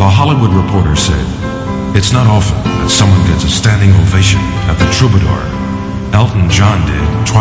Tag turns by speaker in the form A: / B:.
A: The Hollywood Reporter said, "It's not often that someone gets a standing ovation at the Troubadour. Elton John did twice."